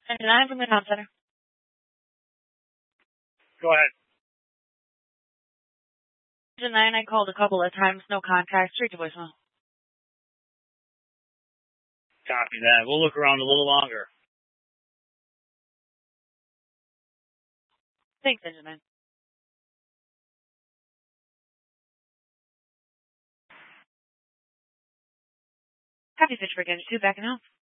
And I'm from the town center. Go ahead. And I called a couple of times, no contact, straight to voicemail. Copy that. We'll look around a little longer. Thanks, Engine 9. Happy Fitchburg Engine 2 back in house.